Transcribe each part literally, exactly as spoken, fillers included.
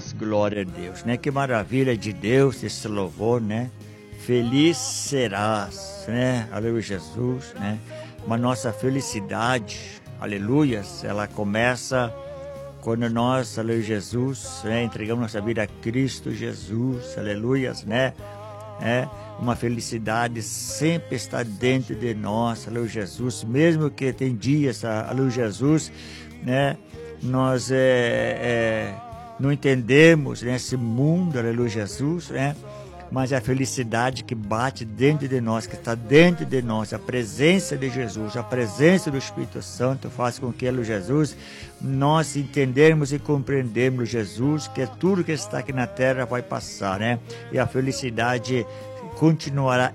Aleluias, glória a Deus, né? Que maravilha de Deus esse louvor, né? Feliz serás, né? Aleluia, Jesus, né? Mas nossa felicidade, aleluias, ela começa quando nós, aleluia, Jesus, né? Entregamos nossa vida a Cristo Jesus, aleluias, né? É, uma felicidade sempre está dentro de nós, aleluia, Jesus, mesmo que tem dias, aleluia, Jesus, né? Nós é, é, não entendemos nesse mundo, aleluia, Jesus, né? Mas a felicidade que bate dentro de nós, que está dentro de nós, a presença de Jesus, a presença do Espírito Santo faz com que, aleluia, Jesus, nós entendermos e compreendermos, Jesus, que tudo que está aqui na terra vai passar, né? E a felicidade continuará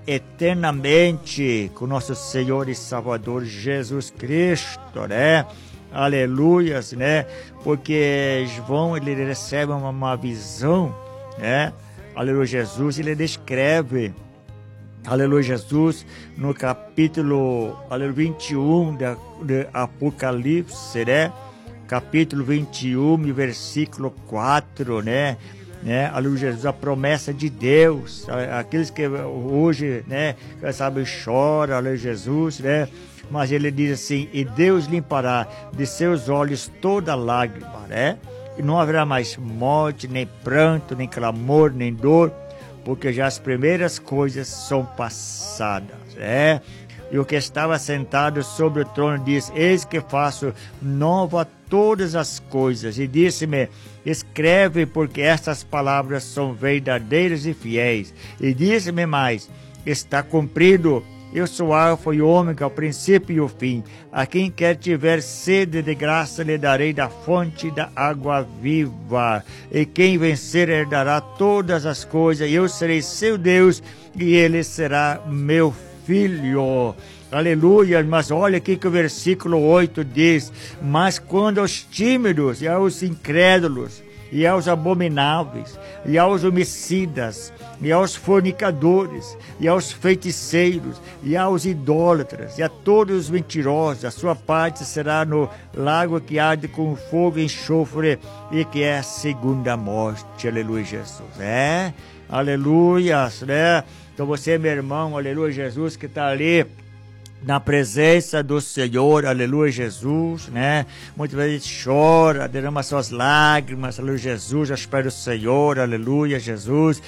eternamente com nosso Senhor e Salvador Jesus Cristo, né? Aleluias, né? Porque João, ele recebe uma, uma visão, né? Aleluia, Jesus, ele descreve, aleluia, Jesus, no capítulo, aleluia, vinte e um de, de Apocalipse, né? Capítulo vinte e um, versículo quatro, né? né? Aleluia, Jesus, a promessa de Deus, aqueles que hoje, né, sabe, choram, aleluia, Jesus, né? Mas ele diz assim, e Deus limpará de seus olhos toda lágrima, né? E não haverá mais morte, nem pranto, nem clamor, nem dor, porque já as primeiras coisas são passadas, né? E o que estava sentado sobre o trono diz, eis que faço nova todas as coisas. E disse-me, escreve, porque estas palavras são verdadeiras e fiéis. E disse-me mais, está cumprido. Eu sou Alfa e Ômega, o princípio e o fim. A quem quer tiver sede de graça, lhe darei da fonte da água viva. E quem vencer herdará todas as coisas. E eu serei seu Deus, e ele será meu filho. Aleluia, mas olha aqui que o versículo oito diz, mas quando aos tímidos e aos incrédulos, e aos abomináveis, e aos homicidas, e aos fornicadores, e aos feiticeiros, e aos idólatras, e a todos os mentirosos, a sua parte será no lago que arde com fogo e enxofre, e que é a segunda morte. Aleluia, Jesus. É, aleluia, né? Então você, meu irmão, aleluia, Jesus, que está ali na presença do Senhor, aleluia, Jesus, né? Muitas vezes chora, derrama suas lágrimas, aleluia, Jesus, aos pés do Senhor, aleluia, Jesus,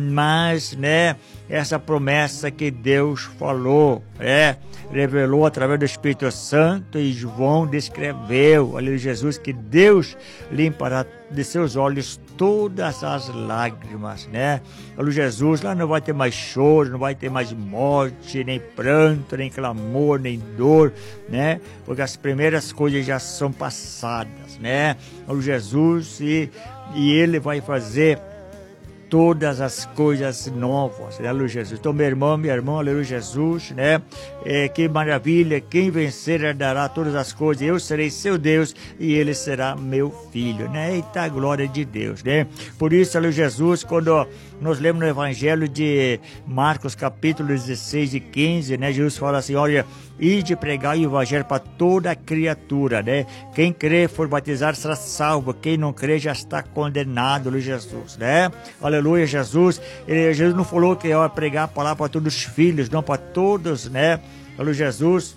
mas, né, essa promessa que Deus falou, é, revelou através do Espírito Santo, e João descreveu, aleluia, Jesus, que Deus limpará de seus olhos todas as lágrimas, né? Aleluia, Jesus, lá não vai ter mais choro, não vai ter mais morte, nem pranto, nem clamor, nem dor, né? Porque as primeiras coisas já são passadas, né? Aleluia, Jesus, e, e Ele vai fazer todas as coisas novas, né? Aleluia, Jesus. Então, meu irmão, minha irmã, aleluia, Jesus, né? É, que maravilha, quem vencer herdará todas as coisas, eu serei seu Deus e ele será meu filho, né? Eita, glória de Deus, né? Por isso, aleluia, Jesus, quando nós lemos no Evangelho de Marcos, capítulo dezesseis e quinze, né? Jesus fala assim, olha, ide pregar o Evangelho para toda criatura, né? Quem crê for batizado será salvo, quem não crê já está condenado, aleluia, Jesus, né? Aleluia, Jesus. Ele, Jesus não falou que ia pregar a palavra para todos os filhos, não, para todos, né? Aleluia, Jesus.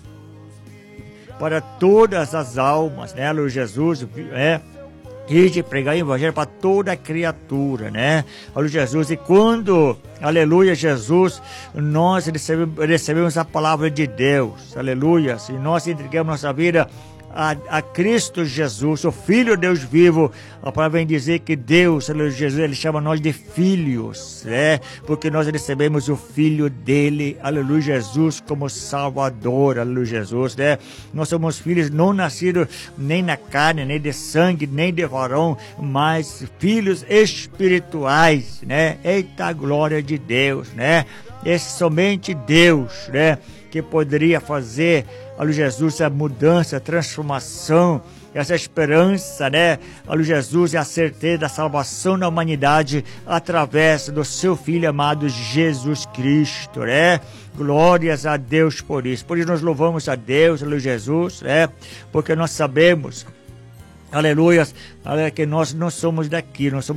Para todas as almas, né? Aleluia, Jesus, é. E de pregar o Evangelho para toda criatura, né? Aleluia, Jesus. E quando, aleluia, Jesus, nós recebemos, recebemos a palavra de Deus, aleluia, se nós entregamos nossa vida A, a Cristo Jesus, o Filho de Deus vivo, a palavra vem dizer que Deus, aleluia, Jesus, ele chama nós de filhos, né? Porque nós recebemos o Filho dele, aleluia, Jesus, como Salvador, aleluia, Jesus, né? Nós somos filhos não nascidos nem na carne, nem de sangue, nem de varão, mas filhos espirituais, né? Eita, glória de Deus, né? É somente Deus, né, que poderia fazer, aleluia, Jesus, a mudança, a transformação, essa esperança, né, aleluia, Jesus, e a certeza da salvação da humanidade através do seu Filho amado Jesus Cristo, né? Glórias a Deus por isso. Por isso nós louvamos a Deus, aleluia, Jesus, né? Porque nós sabemos, aleluia, que nós não somos daqui, nós somos